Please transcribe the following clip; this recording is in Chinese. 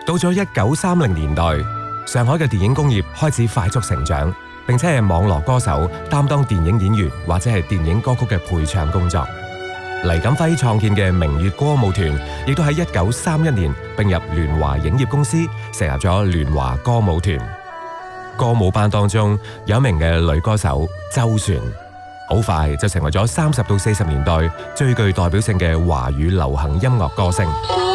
到咗1930年代，上海嘅電影工業開始快速成長，並且係網絡歌手擔當電影演員或者係電影歌曲嘅配唱工作。黎錦輝創建嘅明月歌舞團，亦都喺1931年併入聯華影業公司，成立咗聯華歌舞團。歌舞班當中有一名嘅女歌手周璇，好快就成為咗30到40年代最具代表性嘅華語流行音樂歌星。